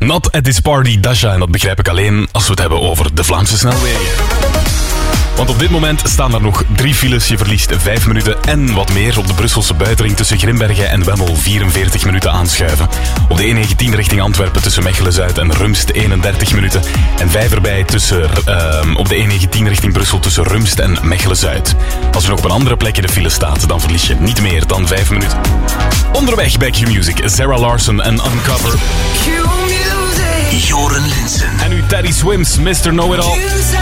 Not at this party, Dasha. En dat begrijp ik alleen als we het hebben over de Vlaamse snelwegen. Want op dit moment staan er nog 3 files. Je verliest 5 minuten en wat meer. Op de Brusselse buitenring tussen Grimbergen en Wemmel 44 minuten aanschuiven. Op de E19 richting Antwerpen tussen Mechelen-Zuid en Rumst 31 minuten. En 5 erbij op de E19 richting Brussel tussen Rumst en Mechelen-Zuid. Als je nog op een andere plek in de file staat, dan verlies je niet meer dan 5 minuten. Onderweg bij Q-Music, Sarah Larson en Uncover. Q-Music. Joren Linssen. En nu Teddy Swims, Mr. Know-It-All.